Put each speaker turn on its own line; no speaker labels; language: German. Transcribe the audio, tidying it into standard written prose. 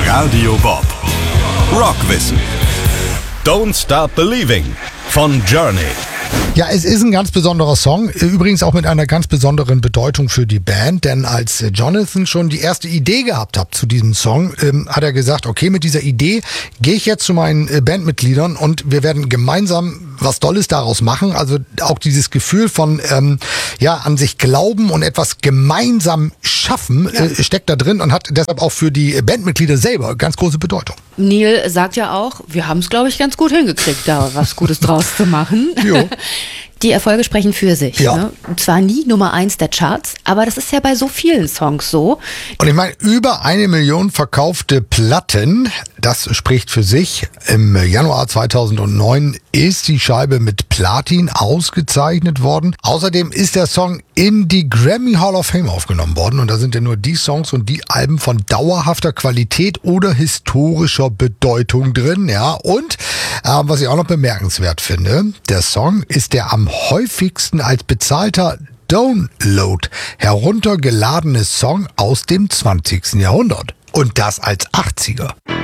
Radio Bob. Rockwissen. Don't Stop Believing von Journey.
Ja, es ist ein ganz besonderer Song, übrigens auch mit einer ganz besonderen Bedeutung für die Band, denn als Jonathan schon die erste Idee gehabt hat zu diesem Song, hat er gesagt, okay, mit dieser Idee gehe ich jetzt zu meinen Bandmitgliedern und wir werden gemeinsam was Tolles daraus machen. Also auch dieses Gefühl von an sich glauben und etwas gemeinsam schaffen steckt da drin und hat deshalb auch für die Bandmitglieder selber ganz große Bedeutung.
Neil sagt ja auch, wir haben es, glaube ich, ganz gut hingekriegt, da was Gutes draus zu machen.
Jo.
Die Erfolge sprechen für sich.
Ja.
Ne? Zwar nie Nummer 1 der Charts, aber das ist ja bei so vielen Songs so.
Und ich meine, über 1 Million verkaufte Platten, das spricht für sich. Im Januar 2009 ist die Scheibe mit Platin ausgezeichnet worden. Außerdem ist der Song in die Grammy Hall of Fame aufgenommen worden. Und da sind ja nur die Songs und die Alben von dauerhafter Qualität oder historischer Bedeutung drin. Ja. Und was ich auch noch bemerkenswert finde, der Song ist der am häufigsten als bezahlter Download heruntergeladene Song aus dem 20. Jahrhundert. Und das als 80er.